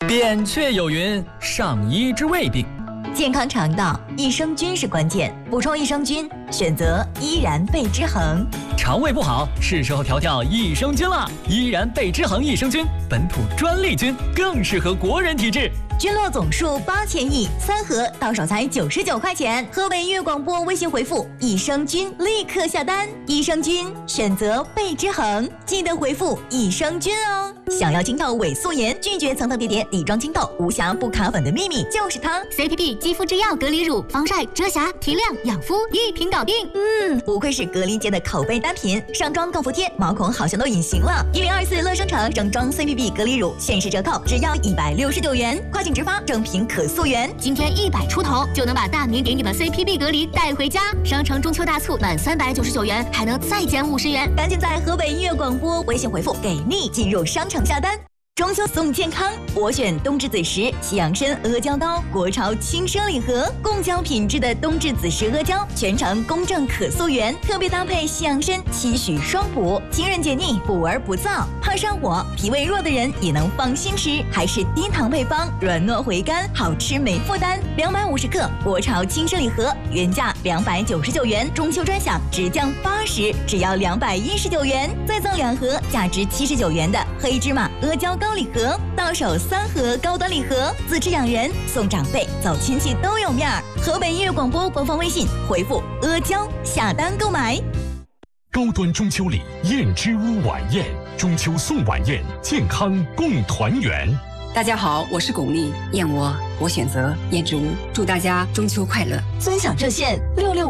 扁鹊有云：上医治未病。 健康肠道，益生菌是关键。补充益生菌，选择依然贝之恒。 肠胃不好，是时候调调益生菌了。依然贝之恒益生菌，本土专利菌，更适合国人体质。 菌落总数8000亿，3盒到手才99块钱。河北音乐广播微信回复益生菌，立刻下单。益生菌选择贝之恒，记得回复益生菌哦。想要清透伪素颜，拒绝层层叠叠底妆清透，无瑕不卡粉的秘密就是它。 CPB 肌肤之钥隔离乳，防晒、遮瑕、提亮、养肤，一瓶搞定。 不愧是隔离界的口碑单品，上妆更服帖，毛孔好像都隐形了。1024乐生城整装 CPB 隔离乳限时折扣，只要169元，快请直发，整瓶可溯源。 今天100出头就能把大名鼎鼎的 CPB 隔离带回家。商城中秋大促满399元还能再减50元， 赶紧在河北音乐广播微信回复给力进入商场下单。中秋送健康，我选冬至子时西洋参阿胶糕，国潮轻奢礼盒，贡胶品质的冬至子时阿胶，全程公正可溯源，特别搭配西洋参，期许双补，清润解腻，补而不燥，怕上火、脾胃弱的人也能放心吃，还是低糖配方，软糯回甘，好吃没负担。250克国潮轻奢礼盒，原价299元，中秋专享直降80，只要219元，再赠2盒价值79元的黑芝麻阿胶糕礼盒，到手3盒高端礼盒，自吃养人，送长辈，走亲戚都有面儿。河北音乐广播官方微信回复阿胶下单购买。 高端中秋礼燕之屋晚宴，中秋送晚宴，健康共团圆。 大家好，我是巩俐，燕我选择燕之屋，祝大家中秋快乐。 尊享热线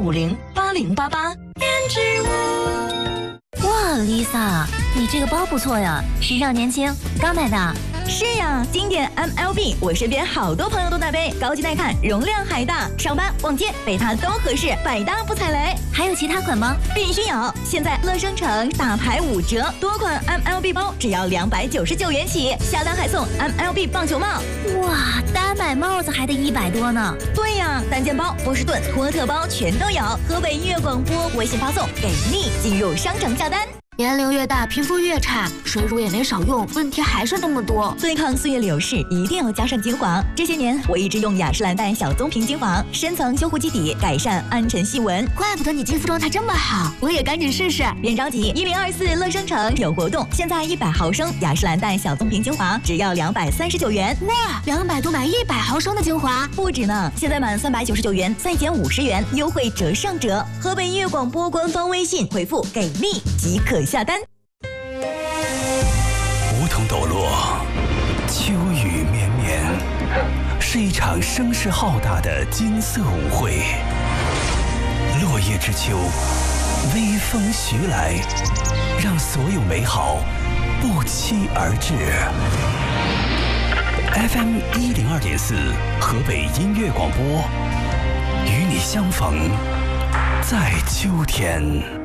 66508088。燕之屋。 哇 ，Lisa， 你这个包不错呀，时尚年轻，刚买的。 是呀，经典 MLB， 我身边好多朋友都在背，高级耐看，容量还大，上班逛街背它都合适，百搭不踩雷。 还有其他款吗？ 必须有！现在乐生城大牌5折，多款 MLB 包只要299元起，下单还送 MLB 棒球帽。 哇，单买帽子还得100多呢。 对呀，单肩包、波士顿、托特包全都有。河北音乐广播微信发送给力，进入商城下单。 年龄越大，皮肤越差，水乳也没少用，问题还是那么多。 对抗岁月流逝，一定要加上精华。这些年，我一直用雅诗兰黛小棕瓶精华，深层修护基底，改善暗沉细纹。 怪不得你肌肤状态这么好，我也赶紧试试。 别着急，1024乐生城有活动，现在100毫升雅诗兰黛小棕瓶精华只要239元。 哇，200多买100毫升的精华， 不止呢！现在满399元再减50元，优惠折上折。河北音乐广播官方微信回复给力即可下单。 梧桐抖落，秋雨绵绵，是一场声势浩大的金色舞会。落叶之秋，微风徐来，让所有美好不期而至。FM 102.4，河北音乐广播，与你相逢在秋天。